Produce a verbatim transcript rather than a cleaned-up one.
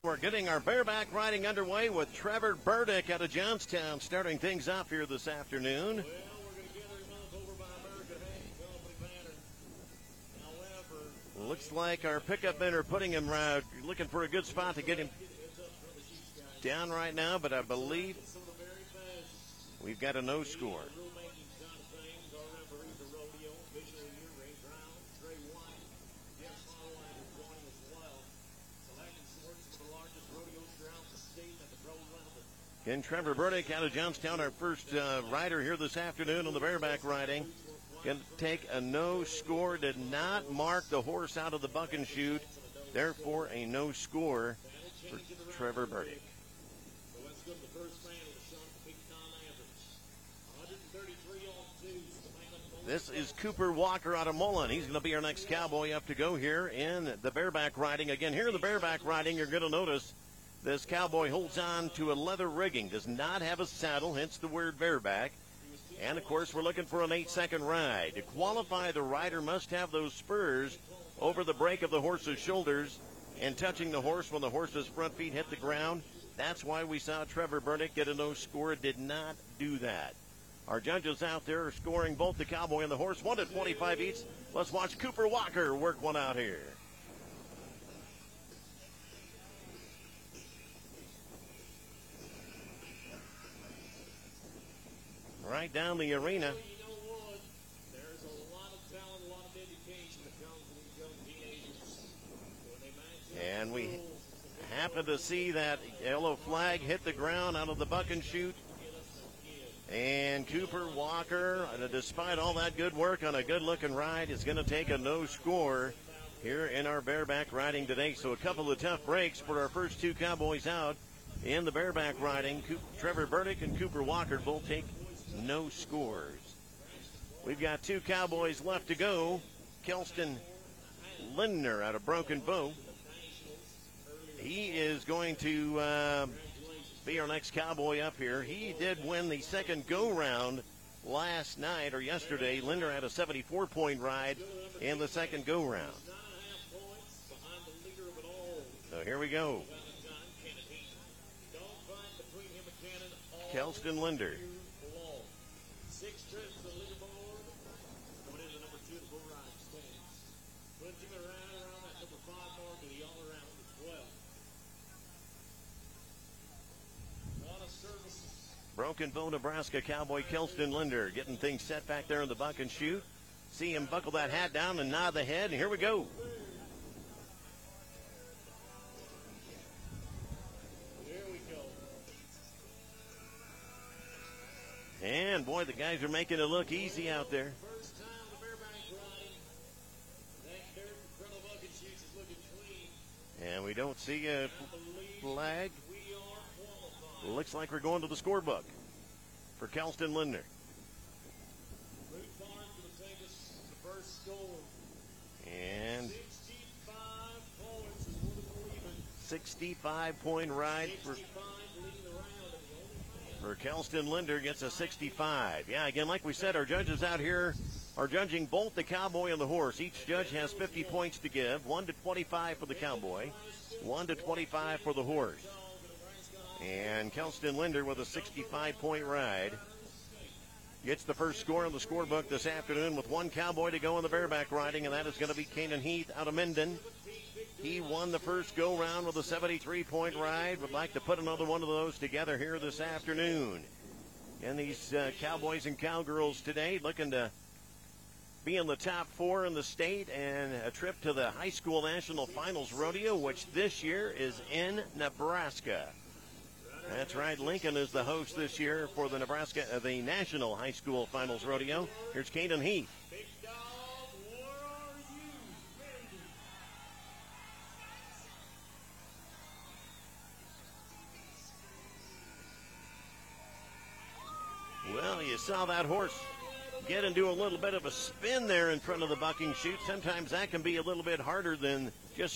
We're getting our bareback riding underway with Trevor Burdick out of Johnstown starting things off here this afternoon. Well, we're going to get her month over by American Hay Company banner. However, Looks like our pickup men are putting him uh, looking for a good spot to get him down right now, but I believe some of the very best we've got a no score. rulemaking side of things. Our referees are rodeo, visual earrings, Brown, Trey White, Jeff Holloway is joining as well. Selecting sports for the largest rodeos throughout the state at the pro level. And Trevor Burdick out of Johnstown, our first uh, rider here this afternoon on the bareback riding. Going to take a no score, did not mark the horse out of the buck and shoot. Therefore, a no score for Trevor Burdick. So let's go to the first man with a shot to beat Tom Andrews. one thirty-three on twos. The man up the This is Cooper Walker out of Mullen. He's going to be our next cowboy up to go here in the bareback riding. Again, here in the bareback riding, you're going to notice this cowboy holds on to a leather rigging, does not have a saddle, hence the word bareback. And, of course, we're looking for an eight-second ride. To qualify, the rider must have those spurs over the break of the horse's shoulders and touching the horse when the horse's front feet hit the ground. That's why we saw Trevor Burdick get a no score. Did not do that. Our judges out there are scoring both the cowboy and the horse, one to twenty-five each. Let's watch Cooper Walker work one out here. Right down the arena. You know what? There's a lot of talent, a lot of dedication that comes from these young teenagers. When they match up And we the rules, happen to see that yellow flag hit the ground out of the buck and shoot. And Cooper Walker, uh, despite all that good work on a good-looking ride, is going to take a no score here in our bareback riding today. So a couple of tough breaks for our first two cowboys out in the bareback riding. Co- Trevor Burdick and Cooper Walker both take no scores. We've got two cowboys left to go. Kelston Lindner out of Broken Bow. He is going to uh, be our next cowboy up here. He did win the second go-round last night or yesterday. Lindner had a seventy-four point ride in the second go-round. nine and a half points behind the leader of it all. So here we go. Valentine Kennedy. Dogfight between him and Cannon all Kelston Linder. year long. Six trips to the leaderboard. Going into number two, the bull riding stands. Puts him around around that number five mark of the all around as well. A lot of services. Broken Bow, Nebraska cowboy Kelston Linder getting things set back there in the buck and shoot. See him buckle that hat down and nod the head, and here we go. There we go. And boy, the guys are making it look easy out there. First time the bareback riding. That dirt in front of Bucket Shoots is looking clean. And we don't see a I believe flag. we are qualified. Looks like we're going to the scorebook for Kelston Linder. Root Farms going to take us the first score. And sixty-five points is what it's leaving. sixty-five point ride for, sixty-five leading the round, and the only man. for Kelston Linder gets a sixty-five. Yeah, again, like we said, our judges out here are judging both the cowboy and the horse. Each judge has fifty points to give, one to twenty-five for the cowboy, one to twenty-five for the horse. And Kelston Linder with a sixty-five point ride gets the first score on the scorebook this afternoon with one cowboy to go in the bareback riding, and that is going to be Canaan Heath out of Minden. He won the first go-round with a seventy-three point ride. Would like to put another one of those together here this afternoon. And these uh, cowboys and cowgirls today looking to be in the top four in the state and a trip to the High School National Finals Rodeo, which this year is in Nebraska. That's right, Lincoln is the host this year for the Nebraska, uh, the National High School Finals Rodeo. Here's Canaan Heath. Big dog, where are you? Well, you saw that horse get into a little bit of a spin there in front of the bucking chute. Sometimes that can be a little bit harder than